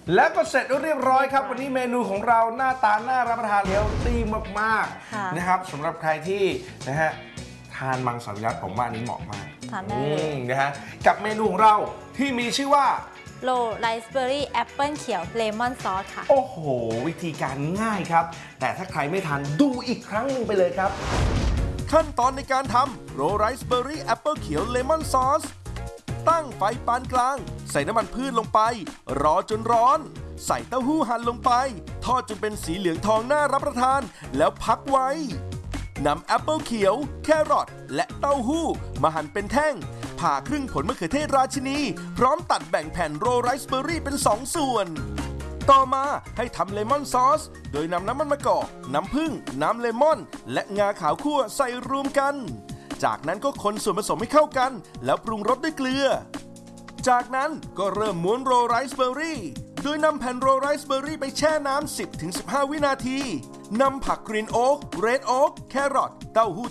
แล้วก็เสร็จเรียบร้อยครับวันนี้เมนูของเราหน้าตาน่ารับประทานเฮลตี้มากๆนะครับสำหรับใครที่นะฮะทานมังสวิรัติผมว่าอันนี้เหมาะมากทานได้เลยนะฮะกับเมนูของเราที่มีชื่อว่าโรลไรซ์เบอร์รี่แอปเปิลเขียวเลมอนซอสค่ะโอ้โหวิธีการง่ายครับแต่ถ้าใครไม่ทันดูอีกครั้งหนึ่งไปเลยครับขั้นตอนในการทำโรลไรซ์เบอร์รี่แอปเปิลเขียวเลมอนซอสตั้งไฟปานกลางใส่น้ำมันพืชลงไปรอจนร้อนใส่เต้าหู้หั่นลงไปทอดจนเป็นสีเหลืองทองน่ารับประทานแล้วพักไว้นำแอปเปิลเขียวแครอทและเต้าหู้มาหั่นเป็นแท่งผ่าครึ่งผลมะเขือเทศราชินีพร้อมตัดแบ่งแผ่นโรลไรซ์เบอร์รี่เป็น2ส่วนต่อมาให้ทำเลมอนซอสโดยนำน้ำมันมะกอกน้ำผึ้งน้ำเลมอนและงาขาวคั่วใส่รวมกันจากนั้นก็คนส่วนผสมให้เข้ากันแล้วปรุงรสด้วยเกลือจากนั้นก็เริ่มม้วนโรลไรซ์เบอร์รี่โดยนำแผ่นโรลไรซ์เบอร์รี่ไปแช่น้ำ 10-15 วินาทีนำผักกรีนโอ๊กเรดโอ๊กแครอทเต้าหู้